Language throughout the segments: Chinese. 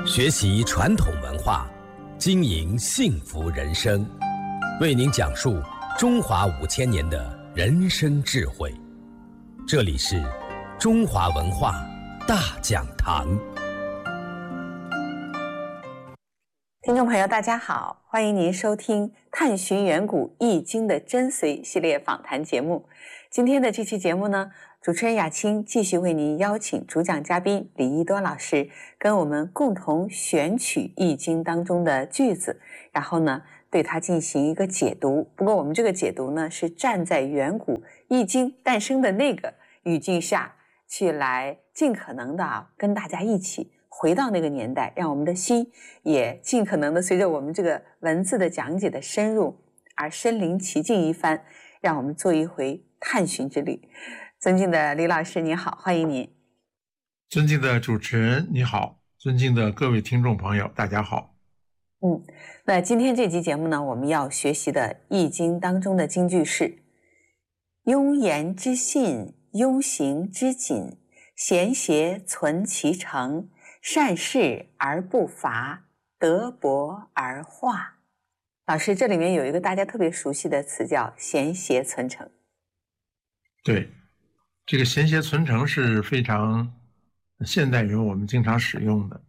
学习传统文化，经营幸福人生，为您讲述中华5000年的人生智慧。这里是中华文化大讲堂。 听众朋友大家好，欢迎您收听探寻远古易经的真髓系列访谈节目。今天的这期节目呢，主持人雅青继续为您邀请主讲嘉宾李一多老师，跟我们共同选取易经当中的句子，然后呢对它进行一个解读。不过我们这个解读呢，是站在远古易经诞生的那个语境下去，来尽可能的跟大家一起回到那个年代，让我们的心也尽可能的随着我们这个文字的讲解的深入而身临其境一番，让我们做一回探寻之旅。尊敬的李老师你好，欢迎您。 尊敬的主持人你好，尊敬的各位听众朋友大家好。 那今天这期节目呢，我们要学习的易经当中的金句是：庸言之信，庸行之谨，贤邪存其诚，善事而不伐，德薄而化。老师，这里面有一个大家特别熟悉的词叫贤邪存诚。 对，这个贤邪存诚是非常现代人我们经常使用的。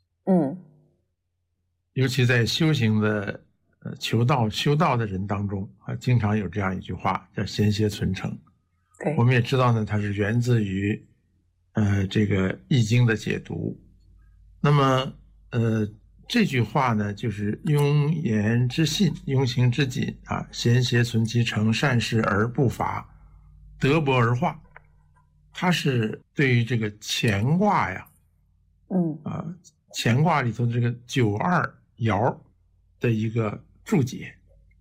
尤其在修行的修道的人当中经常有这样一句话叫贤邪存诚。 对， 我们也知道呢，它是源自于这个易经的解读。那么这句话呢，就是庸言之信，庸行之谨贤邪存其诚，善事而不伐，德薄而化。它是对于这个乾卦呀，乾卦里头这个92爻的一个注解。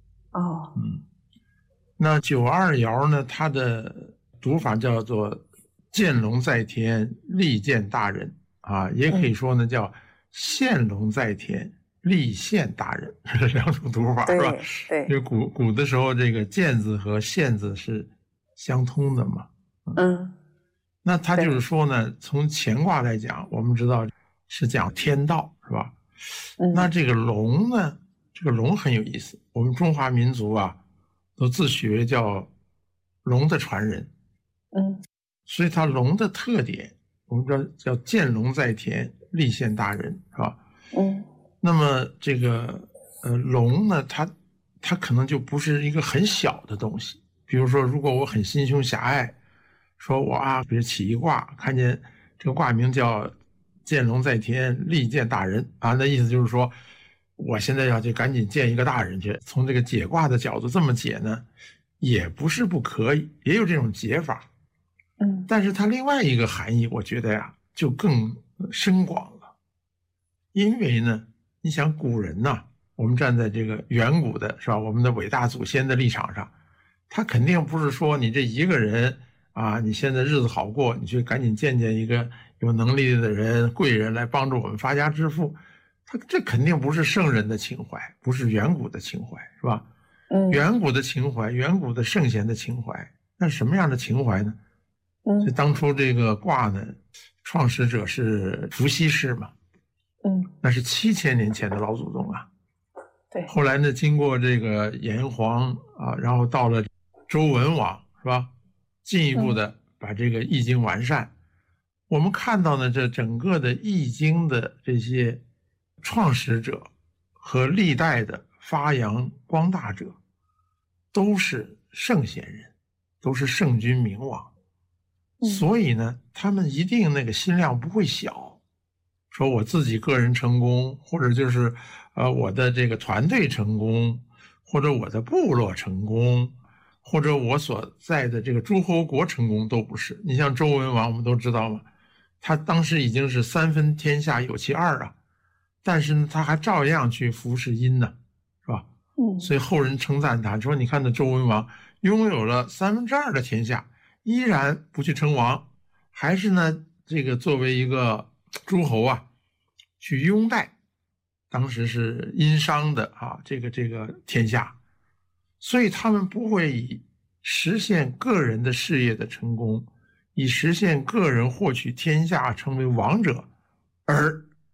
那92爻呢，它的读法叫做见龙在天，利见大人也可以说呢叫现龙在天，利现大人，这两种读法是吧？ 对， 因为古的时候这个见字和现字是相通的嘛。那他就是说呢，从乾卦来讲，我们知道是讲天道是吧？那这个龙呢，这个龙很有意思，我们中华民族都自诩为叫龙的传人。所以它龙的特点，我们知道叫见龙在天，利现大人是吧？那么这个龙呢，它可能就不是一个很小的东西。比如说，如果我很心胸狭隘，说我比如起一卦，看见这个卦名叫见龙在天，利见大人那意思就是说，我现在要去赶紧见一个大人去。从这个解卦的角度这么解呢，也不是不可以，也有这种解法。但是它另外一个含义，我觉得就更深广了。因为呢，你想古人我们站在这个远古的是吧，我们的伟大祖先的立场上，他肯定不是说你这一个人你现在日子好过，你去赶紧见见一个有能力的人、贵人来帮助我们发家致富。这肯定不是圣人的情怀，不是远古的情怀，是吧？远古的情怀，远古的圣贤的情怀，那什么样的情怀呢？所以当初这个卦呢，创始者是伏羲氏嘛，那是7000年前的老祖宗对。 后来呢，经过这个炎黄然后到了周文王是吧？进一步的把这个易经完善。我们看到呢，这整个的易经的这些创始者和历代的发扬光大者，都是圣贤人，都是圣君明王。所以呢，他们一定那个心量不会小，说我自己个人成功，或者就是我的这个团队成功，或者我的部落成功，或者我所在的这个诸侯国成功，都不是。你像周文王，我们都知道嘛，他当时已经是3分天下有其2但是呢，他还照样去服侍殷呢，是吧？所以后人称赞他说，你看那周文王拥有了2/3的天下，依然不去称王，还是呢这个作为一个诸侯去拥戴当时是殷商的这个天下。所以他们不会以实现个人的事业的成功，以实现个人获取天下成为王者而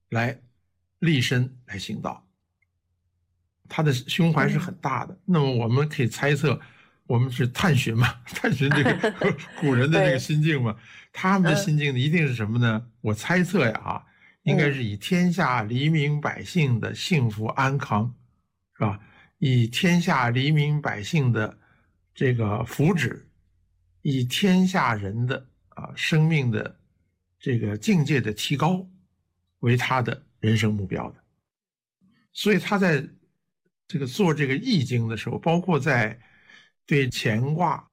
来立身来行道。他的胸怀是很大的。那么我们可以猜测，我们是探寻嘛，探寻这个古人的这个心境嘛。他们的心境一定是什么呢？我猜测呀应该是以天下黎民百姓的幸福安康，是吧？以天下黎民百姓的这个福祉，以天下人的生命的这个境界的提高为他的人生目标的。所以他在这个做这个易经的时候，包括在对乾卦